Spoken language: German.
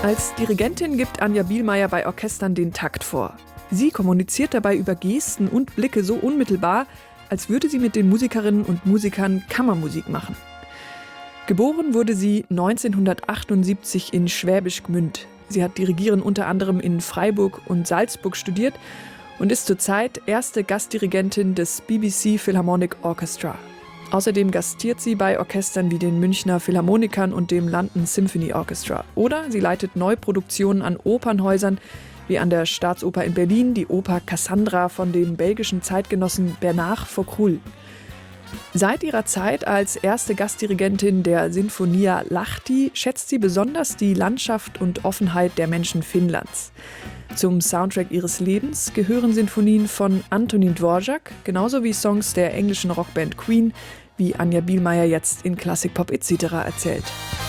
Als Dirigentin gibt Anja Bielmeier bei Orchestern den Takt vor. Sie kommuniziert dabei über Gesten und Blicke so unmittelbar, als würde sie mit den Musikerinnen und Musikern Kammermusik machen. Geboren wurde sie 1978 in Schwäbisch Gmünd. Sie hat Dirigieren unter anderem in Freiburg und Salzburg studiert und ist zurzeit erste Gastdirigentin des BBC Philharmonic Orchestra. Außerdem gastiert sie bei Orchestern wie den Münchner Philharmonikern und dem London Symphony Orchestra. Oder sie leitet Neuproduktionen an Opernhäusern, wie an der Staatsoper in Berlin die Oper Cassandra von dem belgischen Zeitgenossen Bernard Foucault. Seit ihrer Zeit als erste Gastdirigentin der Sinfonia Lahti schätzt sie besonders die Landschaft und Offenheit der Menschen Finnlands. Zum Soundtrack ihres Lebens gehören Sinfonien von Antonín Dvořák, genauso wie Songs der englischen Rockband Queen, wie Anja Bielmeier jetzt in Klassik Pop etc. erzählt.